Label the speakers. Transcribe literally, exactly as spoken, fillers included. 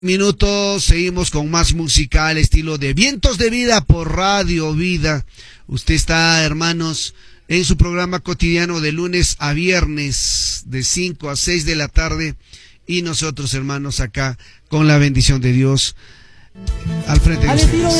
Speaker 1: Minutos, seguimos con más música al estilo de Vientos de Vida por Radio Vida. Usted está, hermanos, en su programa cotidiano de lunes a viernes de cinco a seis de la tarde y nosotros, hermanos, acá con la bendición de Dios al frente de ustedes.